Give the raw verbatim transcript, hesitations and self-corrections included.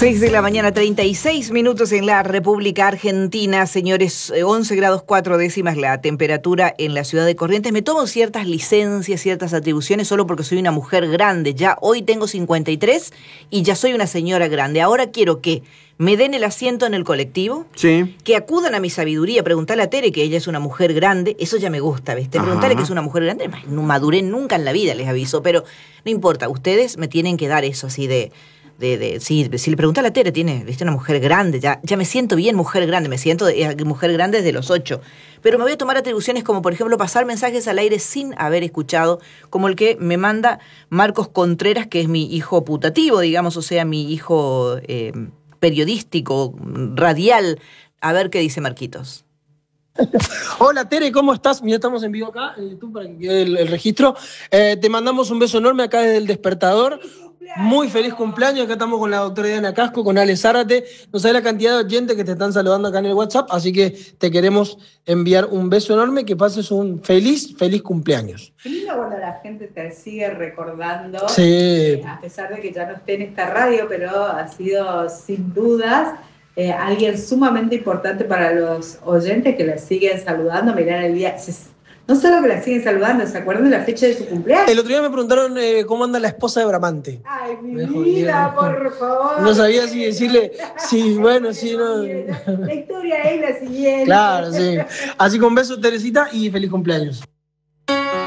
seis de la mañana, treinta y seis minutos en la República Argentina. Señores, once grados cuatro décimas la temperatura en la ciudad de Corrientes. Me tomo ciertas licencias, ciertas atribuciones solo porque soy una mujer grande. Ya hoy tengo cincuenta y tres y ya soy una señora grande. Ahora quiero que me den el asiento en el colectivo, sí, que acudan a mi sabiduría, preguntarle a Tere que ella es una mujer grande. Eso ya me gusta, ¿viste? Preguntarle que es una mujer grande. No maduré nunca en la vida, les aviso, pero no importa. Ustedes me tienen que dar eso así de... De, de, si, si le pregunta a la Tere, tiene ¿viste? Una mujer grande, ya, ya me siento bien mujer grande, me siento de, mujer grande desde los ocho. Pero me voy a tomar atribuciones como, por ejemplo, pasar mensajes al aire sin haber escuchado, como el que me manda Marcos Contreras, que es mi hijo putativo, digamos, o sea, mi hijo eh, periodístico, radial. A ver qué dice Marquitos. Hola Tere, ¿cómo estás? Mira, estamos en vivo acá en YouTube para que quede el, el registro. Eh, te mandamos un beso enorme acá desde El Despertador. Muy feliz cumpleaños. Acá estamos con la doctora Diana Casco, con Ale Zárate. No sabes la cantidad de oyentes que te están saludando acá en el WhatsApp, así que te queremos enviar un beso enorme, que pases un feliz, feliz cumpleaños. Qué lindo cuando la gente te sigue recordando, sí. eh, a pesar de que ya no esté en esta radio, pero ha sido sin dudas eh, alguien sumamente importante para los oyentes que la siguen saludando. Mirá el día... No solo que la siguen saludando, ¿se acuerdan de la fecha de su cumpleaños? El otro día me preguntaron eh, cómo anda la esposa de Bramante. Ay, mi vida, por favor. No sabía si decirle, sí, bueno, sí, no. La historia es la siguiente. Claro, sí. Así que un beso, Teresita, y feliz cumpleaños.